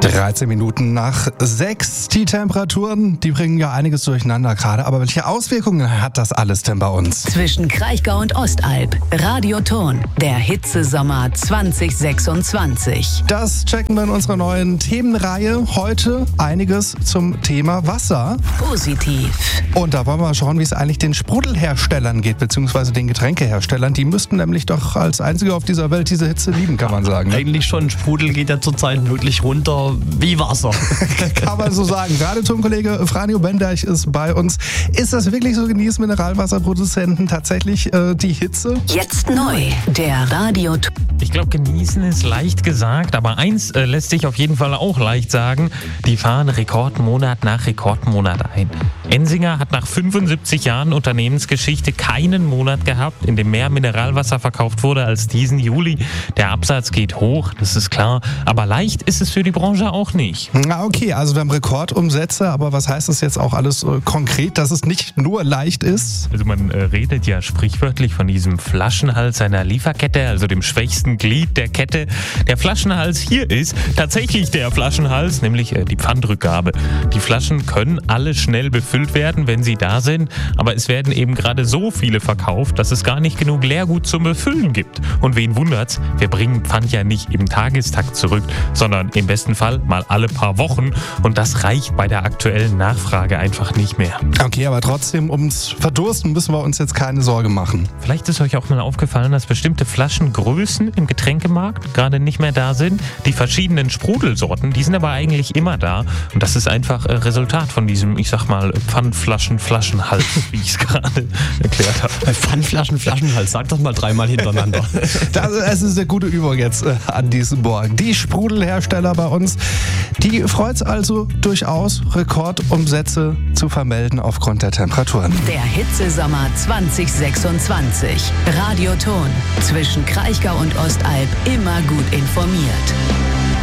13 Minuten nach 6. Die Temperaturen, die bringen ja einiges durcheinander gerade. Aber welche Auswirkungen hat das alles denn bei uns? Zwischen Kraichgau und Ostalb. Radioton. Der Hitzesommer 2026. Das checken wir in unserer neuen Themenreihe. Heute einiges zum Thema Wasser. Positiv. Und da wollen wir mal schauen, wie es eigentlich den Sprudelherstellern geht, beziehungsweise den Getränkeherstellern. Die müssten nämlich doch als einzige auf dieser Welt diese Hitze lieben, kann man sagen. Ne? Eigentlich schon. Sprudel geht ja zurzeit wirklich runter wie Wasser. Kann man so sagen. Radioton-Kollege Franjo Bendeich ist bei uns. Ist das wirklich so? Genießen Mineralwasserproduzenten tatsächlich die Hitze? Jetzt neu. Der Radioton. Ich glaube, genießen ist leicht gesagt, aber eins lässt sich auf jeden Fall auch leicht sagen. Die fahren Rekordmonat nach Rekordmonat ein. Ensinger hat nach 75 Jahren Unternehmensgeschichte keinen Monat gehabt, in dem mehr Mineralwasser verkauft wurde als diesen Juli. Der Absatz geht hoch, das ist klar, aber leicht ist es für die Branche auch nicht. Na okay, also wir haben Rekordumsätze, aber was heißt das jetzt auch alles konkret, dass es nicht nur leicht ist? Also man redet ja sprichwörtlich von diesem Flaschenhals einer Lieferkette, also dem schwächsten Glied der Kette. Der Flaschenhals hier ist tatsächlich der Flaschenhals, nämlich die Pfandrückgabe. Die Flaschen können alle schnell befüllt werden, wenn sie da sind, aber es werden eben gerade so viele verkauft, dass es gar nicht genug Leergut zum Befüllen gibt. Und wen wundert's, wir bringen Pfand ja nicht im Tagestakt zurück, sondern im besten Fall mal alle paar Wochen und das reicht bei der aktuellen Nachfrage einfach nicht mehr. Okay, aber trotzdem, ums Verdursten müssen wir uns jetzt keine Sorge machen. Vielleicht ist euch auch mal aufgefallen, dass bestimmte Flaschengrößen im Getränkemarkt gerade nicht mehr da sind. Die verschiedenen Sprudelsorten, die sind aber eigentlich immer da und das ist einfach Resultat von diesem, ich sag mal, Pfandflaschen-Flaschenhals, wie ich es gerade erklärt habe. Pfandflaschen-Flaschenhals, sag das mal 3-mal hintereinander. Es ist eine gute Übung jetzt an diesem Morgen. Die Sprudelhersteller bei uns, die freut es also durchaus, Rekordumsätze zu vermelden aufgrund der Temperaturen. Der Hitzesommer 2026. Radioton. Zwischen Kraichgau und Ostalb immer gut informiert.